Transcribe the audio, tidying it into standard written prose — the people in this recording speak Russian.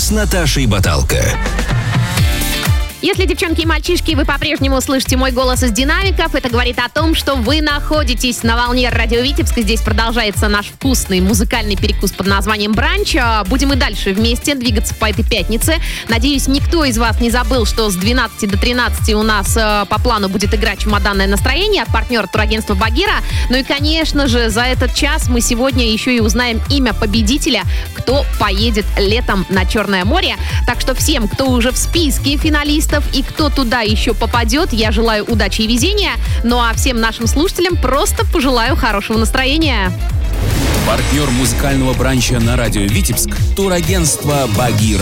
с Наташей Баталко. Если, девчонки и мальчишки, вы по-прежнему слышите мой голос из динамиков, это говорит о том, что вы находитесь на волне радио Витебск. Здесь продолжается наш вкусный музыкальный перекус под названием «Бранч». Будем и дальше вместе двигаться по этой пятнице. Надеюсь, никто из вас не забыл, что с 12 до 13 у нас по плану будет играть «Чемоданное настроение» от партнера турагентства «Багира». Ну и, конечно же, за этот час мы сегодня еще и узнаем имя победителя, кто поедет летом на Черное море. Так что всем, кто уже в списке финалистов, и кто туда еще попадет, я желаю удачи и везения. Ну а всем нашим слушателям просто пожелаю хорошего настроения. Партнер музыкального бранча на радио Витебск — турагентство «Багира».